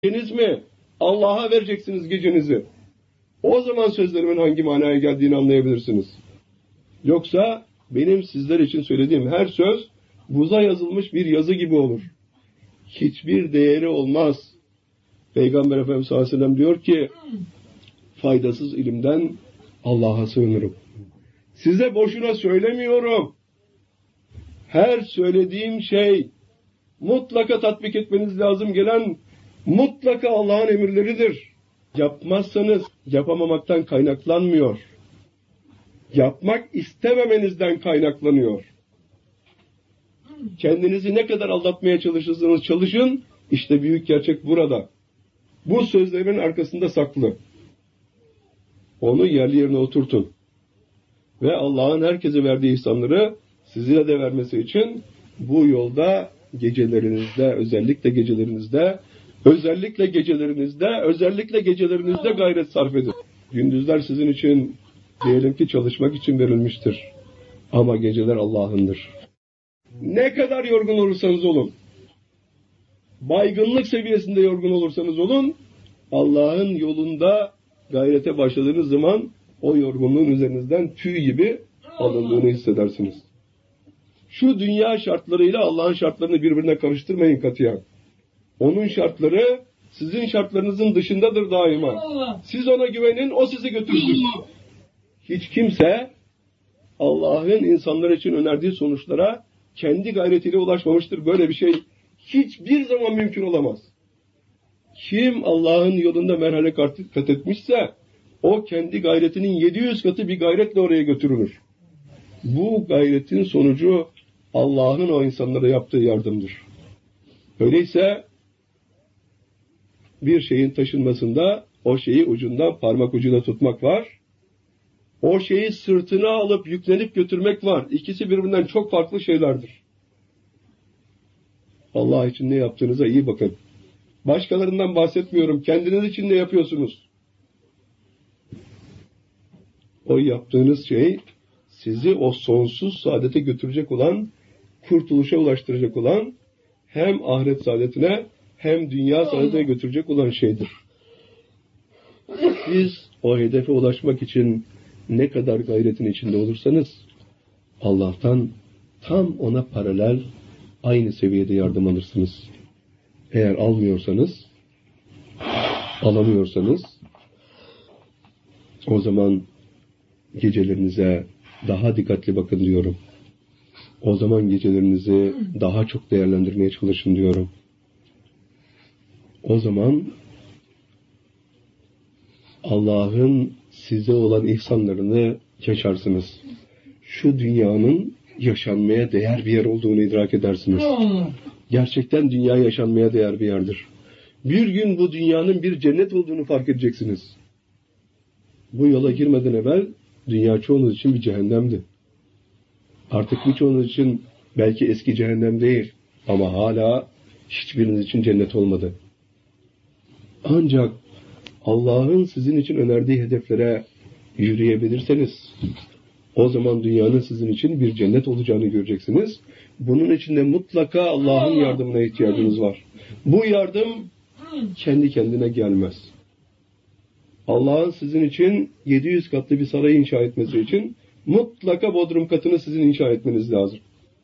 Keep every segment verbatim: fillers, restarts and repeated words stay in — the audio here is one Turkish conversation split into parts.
Geceniz mi? Allah'a vereceksiniz gecenizi. O zaman sözlerimin hangi manaya geldiğini anlayabilirsiniz. Yoksa benim sizler için söylediğim her söz buza yazılmış bir yazı gibi olur. Hiçbir değeri olmaz. Peygamber Efendimiz sallallahu aleyhi ve sellem diyor ki, faydasız ilimden Allah'a sığınırım. Size boşuna söylemiyorum. Her söylediğim şey mutlaka tatbik etmeniz lazım gelen mutlaka Allah'ın emirleridir. Yapmazsanız yapamamaktan kaynaklanmıyor. Yapmak istememenizden kaynaklanıyor. Kendinizi ne kadar aldatmaya çalışırsanız çalışın, işte büyük gerçek burada. Bu sözlerin arkasında saklı. Onu yerli yerine oturtun. Ve Allah'ın herkese verdiği ihsanları size de vermesi için bu yolda gecelerinizde, özellikle gecelerinizde, özellikle gecelerinizde, özellikle gecelerinizde gayret sarf edin. Gündüzler sizin için diyelim ki çalışmak için verilmiştir. Ama geceler Allah'ındır. Ne kadar yorgun olursanız olun, baygınlık seviyesinde yorgun olursanız olun, Allah'ın yolunda gayrete başladığınız zaman o yorgunluğun üzerinizden tüy gibi alındığını hissedersiniz. Şu dünya şartlarıyla Allah'ın şartlarını birbirine karıştırmayın katiyen. Onun şartları sizin şartlarınızın dışındadır daima. Siz ona güvenin, o sizi götürecek. Hiç kimse Allah'ın insanlar için önerdiği sonuçlara kendi gayretiyle ulaşmamıştır. Böyle bir şey hiçbir zaman mümkün olamaz. Kim Allah'ın yolunda merhale kat etmişse o kendi gayretinin yedi yüz katı bir gayretle oraya götürülür. Bu gayretin sonucu Allah'ın o insanlara yaptığı yardımdır. Öyleyse bir şeyin taşınmasında o şeyi ucundan parmak ucuyla tutmak var. O şeyi sırtına alıp yüklenip götürmek var. İkisi birbirinden çok farklı şeylerdir. Allah için ne yaptığınıza iyi bakın. Başkalarından bahsetmiyorum. Kendiniz için ne yapıyorsunuz? O yaptığınız şey sizi o sonsuz saadete götürecek olan, kurtuluşa ulaştıracak olan hem ahiret saadetine hem dünya saadetine götürecek olan şeydir. Siz o hedefe ulaşmak için ne kadar gayretin içinde olursanız Allah'tan tam ona paralel aynı seviyede yardım alırsınız. Eğer almıyorsanız, alamıyorsanız o zaman gecelerinize daha dikkatli bakın diyorum. O zaman gecelerinizi daha çok değerlendirmeye çalışın diyorum. O zaman Allah'ın size olan ihsanlarını yaşarsınız. Şu dünyanın yaşanmaya değer bir yer olduğunu idrak edersiniz. Gerçekten dünya yaşanmaya değer bir yerdir. Bir gün bu dünyanın bir cennet olduğunu fark edeceksiniz. Bu yola girmeden evvel dünya çoğunuz için bir cehennemdi. Artık birçoğunuz için belki eski cehennem değil ama hala hiçbiriniz için cennet olmadı. Ancak Allah'ın sizin için önerdiği hedeflere yürüyebilirseniz o zaman dünyanın sizin için bir cennet olacağını göreceksiniz. Bunun için de mutlaka Allah'ın yardımına ihtiyacınız var. Bu yardım kendi kendine gelmez. Allah'ın sizin için yedi yüz katlı bir saray inşa etmesi için mutlaka bodrum katını sizin inşa etmeniz lazım.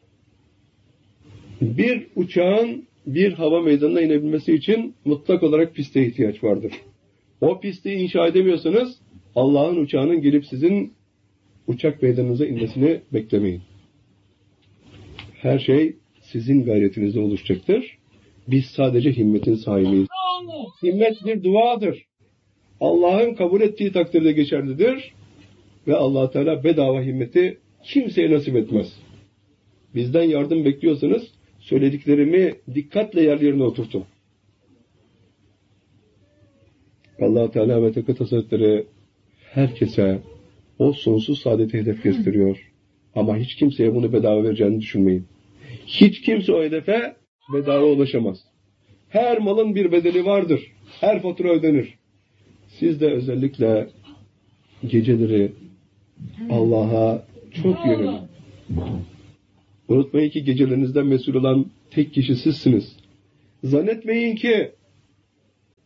Bir uçağın bir hava meydanına inebilmesi için mutlak olarak piste ihtiyaç vardır. O pisti inşa edemiyorsanız Allah'ın uçağının gelip sizin uçak meydanınıza inmesini beklemeyin. Her şey sizin gayretinizde oluşacaktır. Biz sadece himmetin sahibiyiz. Himmet bir duadır. Allah'ın kabul ettiği takdirde geçerlidir. Ve Allah Teala bedava himmeti kimseye nasip etmez. Bizden yardım bekliyorsanız söylediklerimi dikkatle yerlerine oturtun. Allah Teala ve Tekaddes Hazretleri herkese o sonsuz saadeti hedef gösteriyor. Ama hiç kimseye bunu bedava vereceğini düşünmeyin. Hiç kimse o hedefe bedava ulaşamaz. Her malın bir bedeli vardır. Her fatura ödenir. Siz de özellikle geceleri Allah'a çok yönelin. Unutmayın ki gecelerinizden mesul olan tek kişi sizsiniz. Zannetmeyin ki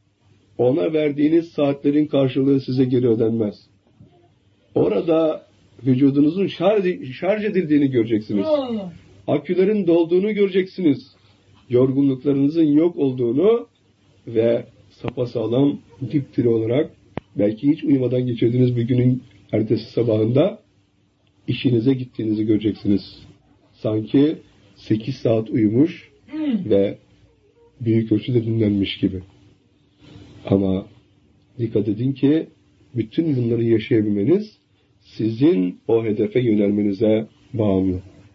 ona verdiğiniz saatlerin karşılığı size geri ödenmez. Orada vücudunuzun şarj, şarj edildiğini göreceksiniz. Akülerin dolduğunu göreceksiniz. Yorgunluklarınızın yok olduğunu ve sapasağlam dipdiri olarak belki hiç uyumadan geçirdiğiniz bir günün ertesi sabahında işinize gittiğinizi göreceksiniz. Sanki sekiz saat uyumuş ve büyük ölçüde dinlenmiş gibi. Ama dikkat edin ki bütün bunları yaşayabilmeniz sizin o hedefe yönelmenize bağımlı.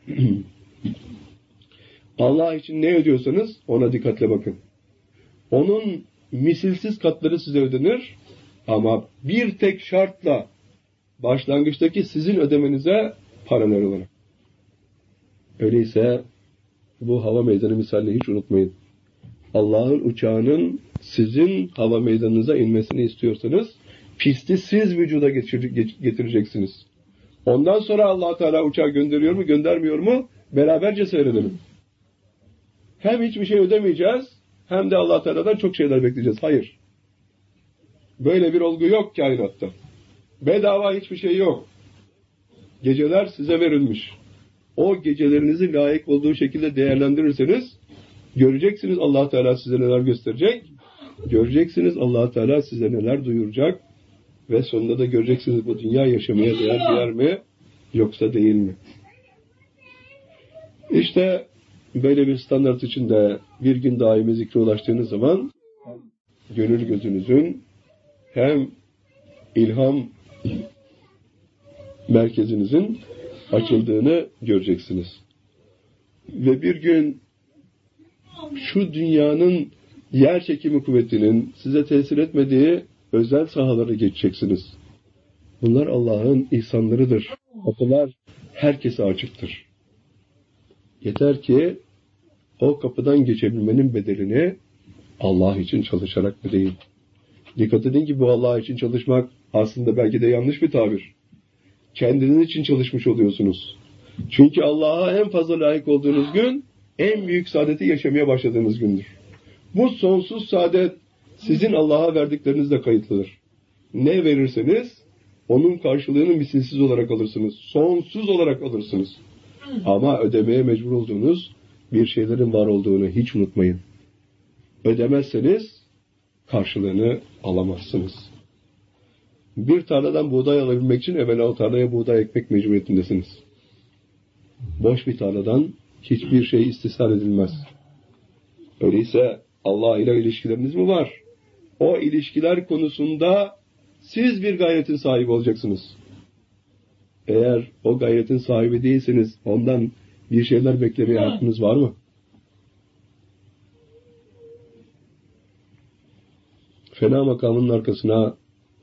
Allah için ne ödüyorsanız ona dikkatle bakın. Onun misilsiz katları size ödenir ama bir tek şartla başlangıçtaki sizin ödemenize paralel olarak. Öyleyse bu hava meydanı misalini hiç unutmayın. Allah'ın uçağının sizin hava meydanınıza inmesini istiyorsanız pisti siz vücuda getireceksiniz. Ondan sonra Allah Teala uçağı gönderiyor mu göndermiyor mu beraberce seyredelim. Hem hiçbir şey ödemeyeceğiz hem de Allah Teala'dan çok şeyler bekleyeceğiz. Hayır. Böyle bir olgu yok kainatta. Bedava hiçbir şey yok. Geceler size verilmiş. O gecelerinizi layık olduğu şekilde değerlendirirseniz göreceksiniz Allah Teala size neler gösterecek. Göreceksiniz Allah Teala size neler duyuracak. Ve sonunda da göreceksiniz bu dünya yaşamaya değer bir yer mi yoksa değil mi? İşte böyle bir standart içinde bir gün daimi zikre ulaştığınız zaman gönül gözünüzün hem ilham merkezinizin açıldığını göreceksiniz. Ve bir gün şu dünyanın yer çekimi kuvvetinin size tesir etmediği özel sahalara geçeceksiniz. Bunlar Allah'ın ihsanlarıdır. Kapılar herkese açıktır. Yeter ki o kapıdan geçebilmenin bedelini Allah için çalışarak mı değil. Dikkat edin ki bu Allah için çalışmak aslında belki de yanlış bir tabir. Kendiniz için çalışmış oluyorsunuz. Çünkü Allah'a en fazla layık olduğunuz gün en büyük saadeti yaşamaya başladığınız gündür. Bu sonsuz saadet sizin Allah'a verdiklerinizle kayıtlıdır. Ne verirseniz onun karşılığını misilsiz olarak alırsınız. Sonsuz olarak alırsınız. Ama ödemeye mecbur olduğunuz bir şeylerin var olduğunu hiç unutmayın. Ödemezseniz karşılığını alamazsınız. Bir tarladan buğday alabilmek için evvela o tarlaya buğday ekmek mecburiyetindesiniz. Boş bir tarladan hiçbir şey istisnar edilmez. Öyleyse Allah ile ilişkileriniz mi var? O ilişkiler konusunda siz bir gayretin sahibi olacaksınız. Eğer o gayretin sahibi değilseniz ondan bir şeyler beklemeye hakkınız var mı? Fena makamının arkasına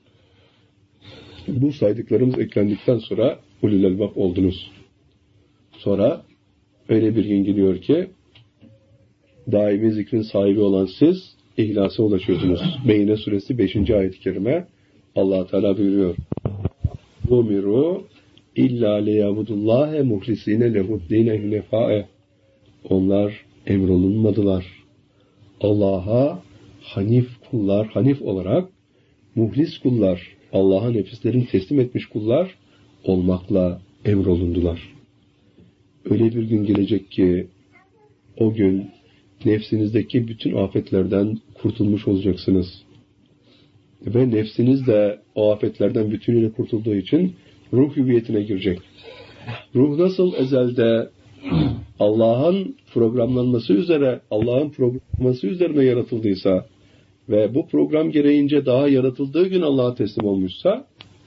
bu saydıklarımız eklendikten sonra ulul elbab oldunuz. Sonra öyle bir gün geliyor ki daimi zikrin sahibi olan siz ihlasa ulaşıyorsunuz. Beyne suresi beşinci ayet-i kerime Allah Teala buyuruyor. Umiru illa liyabudullâhe muhlisîne lehuddîne hünefâe. Onlar emrolunmadılar. Allah'a hanif kullar, hanif olarak muhlis kullar, Allah'a nefislerini teslim etmiş kullar olmakla emrolundular. Öyle bir gün gelecek ki o gün nefsinizdeki bütün afetlerden kurtulmuş olacaksınız. Ve nefsiniz de o afetlerden bütünüyle kurtulduğu için ruh hüviyetine girecek. Ruh nasıl ezelde Allah'ın programlanması üzere, Allah'ın programlaması üzerine yaratıldıysa ve bu program gereğince daha yaratıldığı gün Allah'a teslim olmuşsa,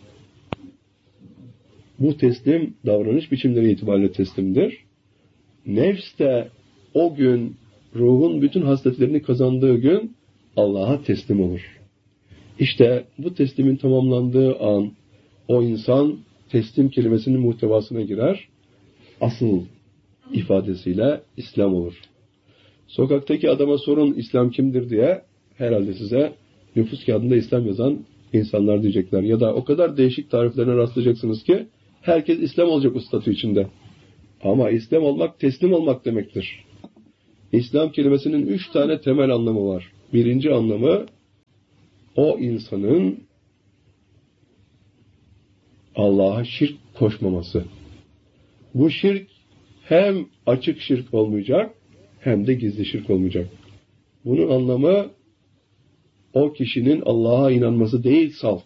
bu teslim davranış biçimleri itibariyle teslimdir. Nefs de o gün ruhun bütün hasletlerini kazandığı gün Allah'a teslim olur. İşte bu teslimin tamamlandığı an o insan teslim kelimesinin muhtevasına girer. Asıl ifadesiyle İslam olur. Sokaktaki adama sorun İslam kimdir diye herhalde size nüfus kağıdında İslam yazan insanlar diyecekler. Ya da o kadar değişik tariflerine rastlayacaksınız ki herkes İslam olacak o statü içinde. Ama İslam olmak teslim olmak demektir. İslam kelimesinin üç tane temel anlamı var. Birinci anlamı o insanın Allah'a şirk koşmaması. Bu şirk hem açık şirk olmayacak hem de gizli şirk olmayacak. Bunun anlamı o kişinin Allah'a inanması değil salt.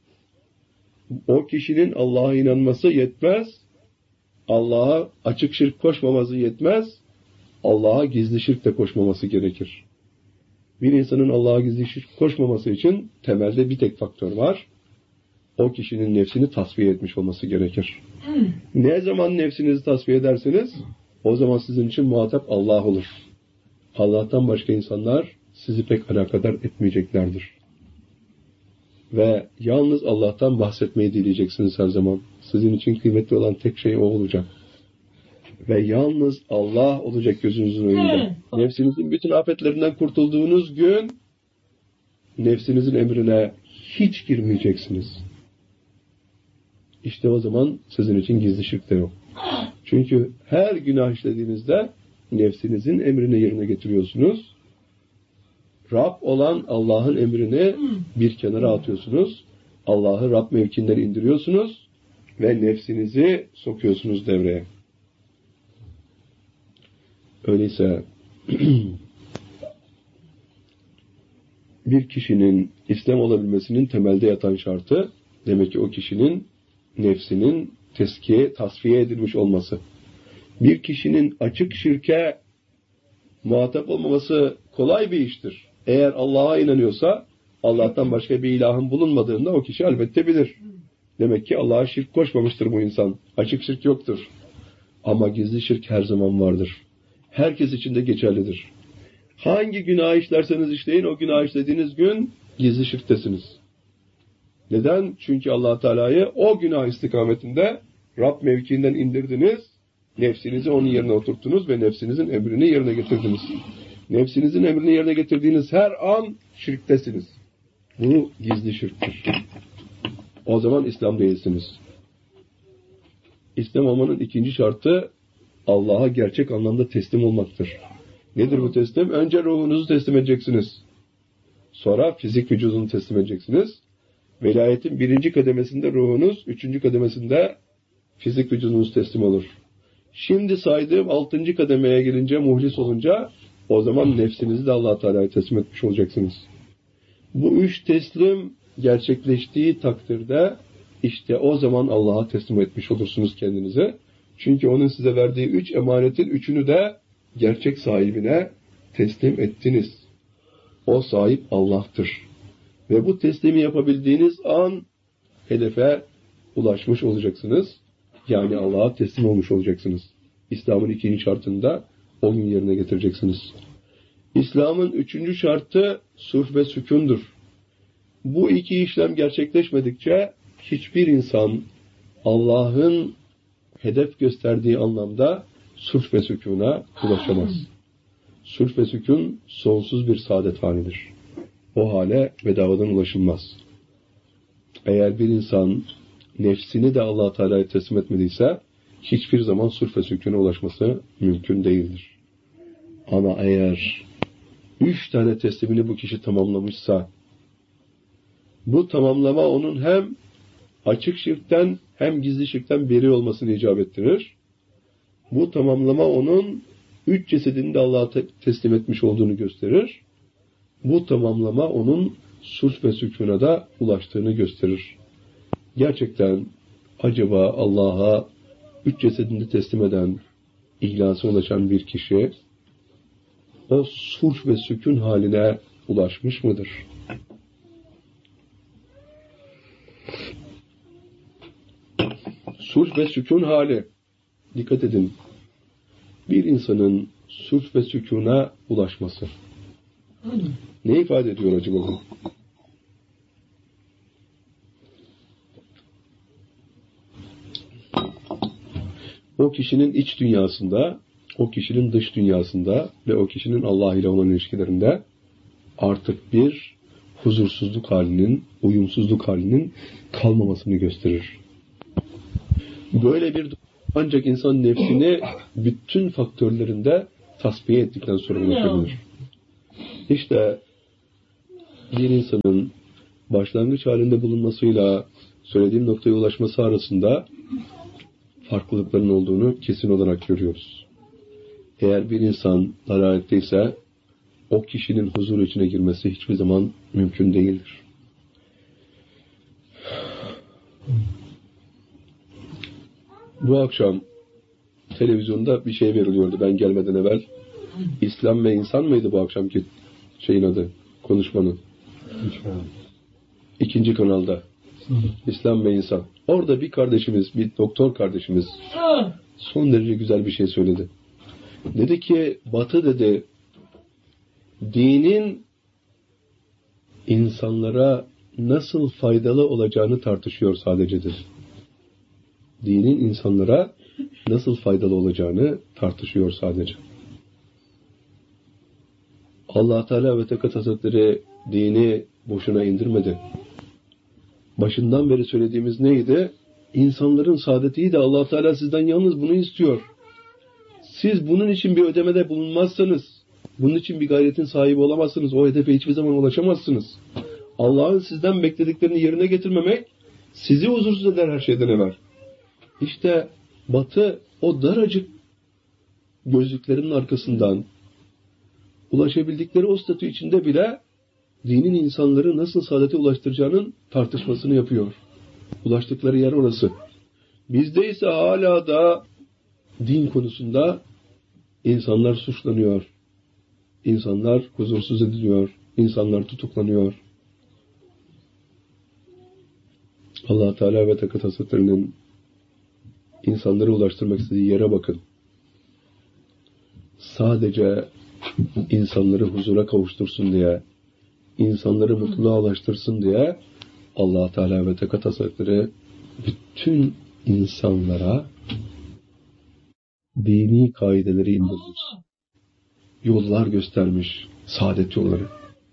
O kişinin Allah'a inanması yetmez. Allah'a açık şirk koşmaması yetmez. Allah'a gizli şirk de koşmaması gerekir. Bir insanın Allah'a gizli şirk koşmaması için temelde bir tek faktör var. O kişinin nefsini tasfiye etmiş olması gerekir. Ne zaman nefsinizi tasfiye ederseniz o zaman sizin için muhatap Allah olur. Allah'tan başka insanlar sizi pek alakadar etmeyeceklerdir. Ve yalnız Allah'tan bahsetmeyi dileyeceksiniz her zaman. Sizin için kıymetli olan tek şey o olacak. Ve yalnız Allah olacak gözünüzün önünde. Nefsinizin bütün afetlerinden kurtulduğunuz gün nefsinizin emrine hiç girmeyeceksiniz. İşte o zaman sizin için gizli şirk de yok. Çünkü her günah işlediğinizde nefsinizin emrini yerine getiriyorsunuz. Rab olan Allah'ın emrini bir kenara atıyorsunuz. Allah'ı Rab mevkiinden indiriyorsunuz ve nefsinizi sokuyorsunuz devreye. Öyleyse bir kişinin İslam olabilmesinin temelde yatan şartı demek ki o kişinin nefsinin teskiye, tasfiye edilmiş olması. Bir kişinin açık şirke muhatap olmaması kolay bir iştir. Eğer Allah'a inanıyorsa Allah'tan başka bir ilahın bulunmadığında o kişi elbette bilir. Demek ki Allah'a şirk koşmamıştır bu insan. Açık şirk yoktur. Ama gizli şirk her zaman vardır. Herkes için de geçerlidir. Hangi günah işlerseniz işleyin o günah işlediğiniz gün gizli şirktesiniz. Neden? Çünkü Allah Teala'yı o günah istikametinde Rab mevkiinden indirdiniz, nefsinizi onun yerine oturttunuz ve nefsinizin emrini yerine getirdiniz. Nefsinizin emrini yerine getirdiğiniz her an şirktesiniz. Bu gizli şirktir. O zaman İslam değilsiniz. İslam olmanın ikinci şartı Allah'a gerçek anlamda teslim olmaktır. Nedir bu teslim? Önce ruhunuzu teslim edeceksiniz. Sonra fizik vücudunu teslim edeceksiniz. Velayetin birinci kademesinde ruhunuz, üçüncü kademesinde fizik vücudunuz teslim olur. Şimdi saydığım altıncı kademeye gelince, muhlis olunca o zaman nefsinizi de Allah Teala'ya teslim etmiş olacaksınız. Bu üç teslim gerçekleştiği takdirde işte o zaman Allah'a teslim etmiş olursunuz kendinize. Çünkü onun size verdiği üç emanetin üçünü de gerçek sahibine teslim ettiniz. O sahip Allah'tır. Ve bu teslimi yapabildiğiniz an hedefe ulaşmış olacaksınız. Yani Allah'a teslim olmuş olacaksınız. İslam'ın ikinci şartında o gün yerine getireceksiniz. İslam'ın üçüncü şartı sulh ve sükundur. Bu iki işlem gerçekleşmedikçe hiçbir insan Allah'ın hedef gösterdiği anlamda sulh ve sükûna ulaşamaz. Sulh ve sükûn sonsuz bir saadet halidir. O hale bedavadan ulaşılmaz. Eğer bir insan nefsini de Allah Teala'ya teslim etmediyse hiçbir zaman sulh ve sükûna ulaşması mümkün değildir. Ama eğer üç tane teslimini bu kişi tamamlamışsa bu tamamlama onun hem açık şirkten hem gizli şirkten beri olmasını icap ettirir. Bu tamamlama onun üç cesedini de Allah'a teslim etmiş olduğunu gösterir. Bu tamamlama onun sulh ve sükûna da ulaştığını gösterir. Gerçekten acaba Allah'a üç cesedini teslim eden, ihlasa ulaşan bir kişi o sulh ve sükûn haline ulaşmış mıdır? Sulh ve sükûn hali. Dikkat edin. Bir insanın sulh ve sükûna ulaşması. Ne ifade ediyor acaba bu? O kişinin iç dünyasında, o kişinin dış dünyasında ve o kişinin Allah ile olan ilişkilerinde artık bir huzursuzluk halinin, uyumsuzluk halinin kalmamasını gösterir. Böyle bir ancak insan nefsini bütün faktörlerinde tasfiye ettikten sonra ulaşabilir. İşte bir insanın başlangıç halinde bulunmasıyla söylediğim noktaya ulaşması arasında farklılıkların olduğunu kesin olarak görüyoruz. Eğer bir insan dalaletteyse o kişinin huzur içine girmesi hiçbir zaman mümkün değildir. Bu akşam televizyonda bir şey veriliyordu ben gelmeden evvel. İslam ve insan mıydı bu akşamki şeyin adı, konuşmanın? İkinci kanalda. İslam ve insan. Orada bir kardeşimiz, bir doktor kardeşimiz son derece güzel bir şey söyledi. Dedi ki, Batı dedi, dinin insanlara nasıl faydalı olacağını tartışıyor sadece dedi. Dinin insanlara nasıl faydalı olacağını tartışıyor sadece. Allah Teala ve Tekaddes Hazretleri dini boşuna indirmedi. Başından beri söylediğimiz neydi? İnsanların saadetiydi. Allah Teala sizden yalnız bunu istiyor. Siz bunun için bir ödemede bulunmazsanız, bunun için bir gayretin sahibi olamazsınız. O hedefe hiçbir zaman ulaşamazsınız. Allah'ın sizden beklediklerini yerine getirmemek sizi huzursuz eder her şeyden evvel. İşte Batı o daracık gözlüklerin arkasından ulaşabildikleri o statü içinde bile dinin insanları nasıl saadete ulaştıracağının tartışmasını yapıyor. Ulaştıkları yer orası. Bizde ise hala da din konusunda insanlar suçlanıyor. İnsanlar huzursuz ediliyor. İnsanlar tutuklanıyor. Allah Teala ve Tekaddes Hazretleri'nin insanları ulaştırmak istediği yere bakın. Sadece insanları huzura kavuştursun diye, insanları mutluluğa ulaştırsın diye Allah Teala ve Tekaddes Hazretleri bütün insanlara dini kaideleri indirmiş. Yollar göstermiş, saadet yolları.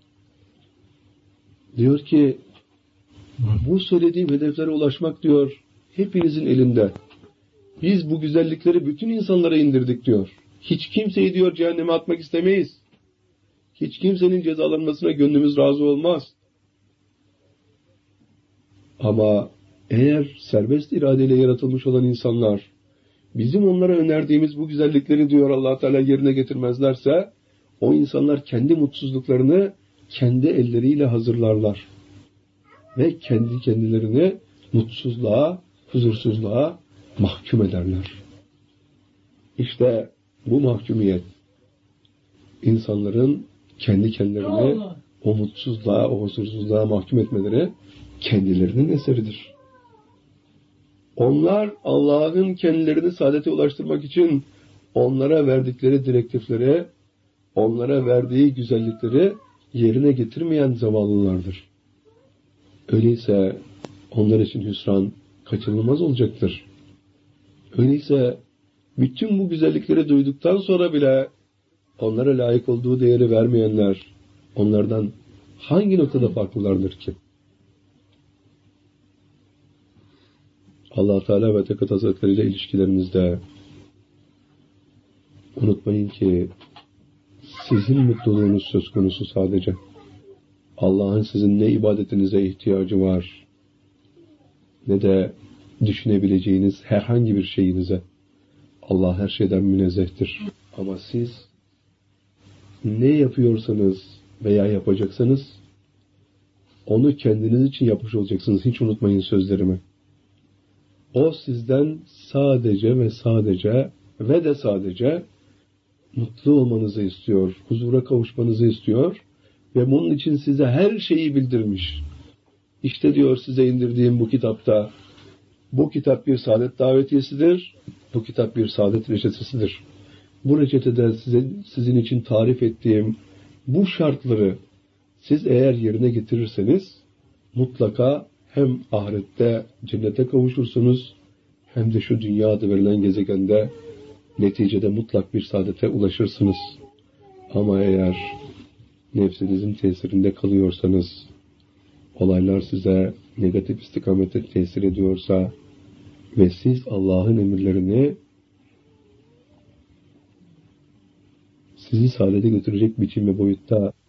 Diyor ki, bu söylediğim hedeflere ulaşmak diyor, hepinizin elinde. Biz bu güzellikleri bütün insanlara indirdik diyor. Hiç kimseyi diyor cehenneme atmak istemeyiz. Hiç kimsenin cezalanmasına gönlümüz razı olmaz. Ama eğer serbest iradeyle yaratılmış olan insanlar bizim onlara önerdiğimiz bu güzellikleri diyor Allah Teala yerine getirmezlerse o insanlar kendi mutsuzluklarını kendi elleriyle hazırlarlar. Ve kendi kendilerini mutsuzluğa, huzursuzluğa mahkum ederler. İşte bu mahkumiyet insanların kendi kendilerini o mutsuzluğa, o huzursuzluğa mahkum etmeleri kendilerinin eseridir. Onlar Allah'ın kendilerini saadete ulaştırmak için onlara verdikleri direktifleri, onlara verdiği güzellikleri yerine getirmeyen zavallılardır. Öyleyse onlar için hüsran kaçınılmaz olacaktır. Öyleyse bütün bu güzellikleri duyduktan sonra bile onlara layık olduğu değeri vermeyenler onlardan hangi noktada farklılardır ki? Allah Teala ve Tekaddes Hazretleri ile ilişkilerinizde unutmayın ki sizin mutluluğunuz söz konusu sadece. Allah'ın sizin ne ibadetinize ihtiyacı var ne de düşünebileceğiniz herhangi bir şeyinize. Allah her şeyden münezzehtir. Ama siz ne yapıyorsanız veya yapacaksanız onu kendiniz için yapmış olacaksınız. Hiç unutmayın sözlerimi. O sizden sadece ve sadece ve de sadece mutlu olmanızı istiyor. Huzura kavuşmanızı istiyor. Ve bunun için size her şeyi bildirmiş. İşte diyor size indirdiğim bu kitapta, bu kitap bir saadet davetiyesidir. Bu kitap bir saadet reçetesidir. Bu reçetede size, sizin için tarif ettiğim bu şartları siz eğer yerine getirirseniz mutlaka hem ahirette cennete kavuşursunuz hem de şu dünya adı verilen gezegende neticede mutlak bir saadete ulaşırsınız. Ama eğer nefsinizin tesirinde kalıyorsanız, olaylar size negatif istikamette tesir ediyorsa ve siz Allah'ın emirlerini sizi saadete götürecek biçim ve boyutta